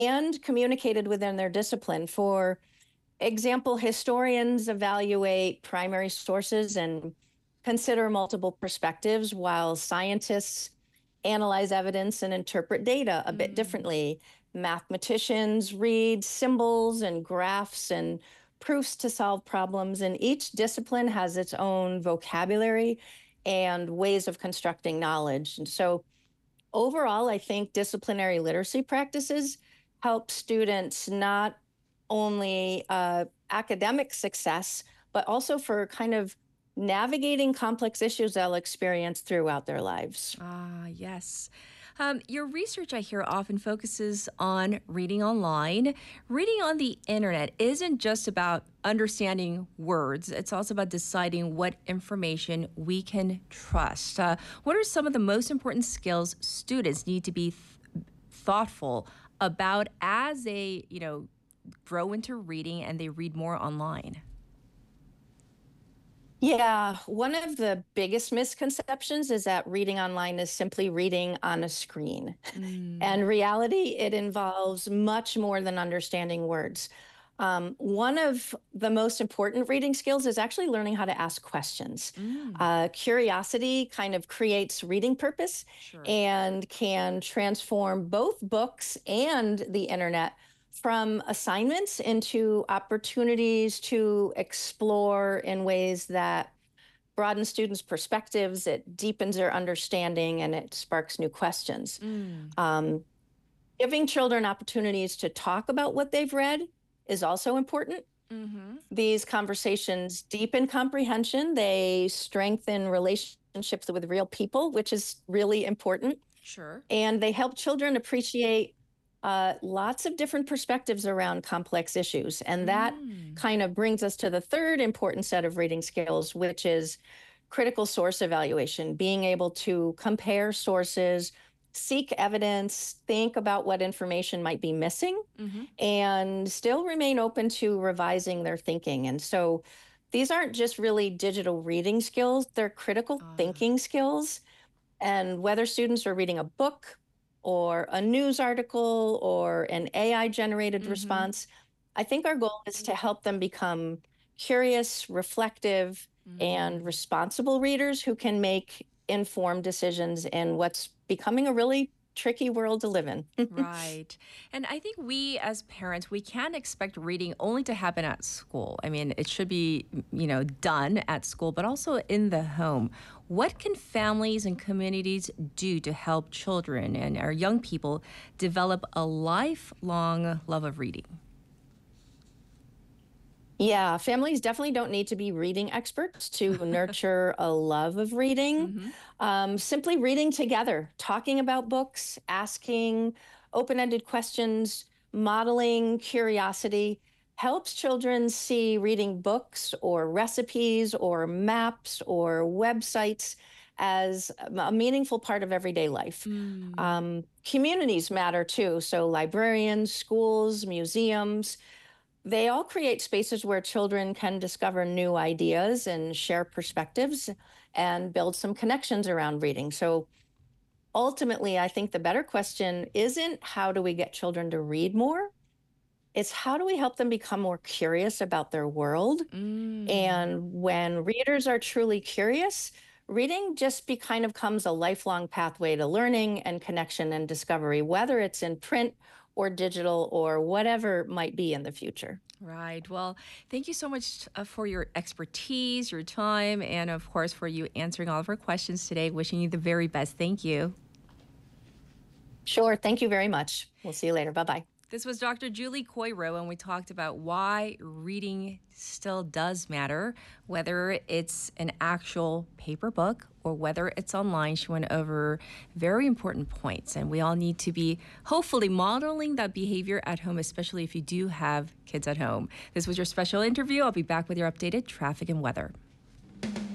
and communicated within their discipline. For example, historians evaluate primary sources and consider multiple perspectives, while scientists analyze evidence and interpret data a bit Mm, differently. Mathematicians read symbols and graphs and proofs to solve problems, and each discipline has its own vocabulary and ways of constructing knowledge. And so, overall, I think disciplinary literacy practices help students not only academic success, but also for kind of navigating complex issues they'll experience throughout their lives. yes. Your research, I hear, often focuses on reading online. Reading on the internet isn't just about understanding words, it's also about deciding what information we can trust. What are some of the most important skills students need to be thoughtful about as they, grow into reading and they read more online? Yeah, one of the biggest misconceptions is that reading online is simply reading on a screen. Mm, And reality, it involves much more than understanding words. One of the most important reading skills is actually learning how to ask questions. mm, Curiosity kind of creates reading purpose sure. and can transform both books and the internet from assignments into opportunities to explore in ways that broaden students' perspectives, it deepens their understanding, and it sparks new questions. Mm, Um, Giving children opportunities to talk about what they've read is also important. mm-hmm. These conversations deepen comprehension, they strengthen relationships with real people, which is really important, Sure. and they help children appreciate lots of different perspectives around complex issues. And that Mm, kind of brings us to the third important set of reading skills, which is critical source evaluation, being able to compare sources, seek evidence, think about what information might be missing, mm-hmm. and still remain open to revising their thinking. And so these aren't just really digital reading skills, they're critical Ah, thinking skills. And whether students are reading a book or a news article or an AI generated mm-hmm. response, I think our goal is to help them become curious, reflective, and Mm. responsible readers who can make informed decisions in what's becoming a really tricky world to live in. Right. And I think we as parents, we can't expect reading only to happen at school. I mean, it should be, done at school, but also in the home. What can families and communities do to help children and our young people develop a lifelong love of reading? Yeah, families definitely don't need to be reading experts to nurture a love of reading. Mm-hmm. Simply reading together, talking about books, asking open ended questions, modeling curiosity helps children see reading books or recipes or maps or websites as a meaningful part of everyday life. Mm, Communities matter too. So, librarians, schools, museums, they all create spaces where children can discover new ideas and share perspectives and build some connections around reading. So ultimately, I think the better question isn't how do we get children to read more? It's how do we help them become more curious about their world? mm. And when readers are truly curious, reading just kind of comes a lifelong pathway to learning and connection and discovery, whether it's in print or digital or whatever might be in the future. Right. Well, thank you so much for your expertise, your time, and of course for you answering all of our questions today. Wishing you the very best. Thank you. Sure. Thank you very much. We'll see you later. Bye bye. This was Dr. Julie Coiro, and we talked about why reading still does matter, whether it's an actual paper book or whether it's online. She went over very important points, and we all need to be hopefully modeling that behavior at home, especially if you do have kids at home. This was your special interview. I'll be back with your updated traffic and weather.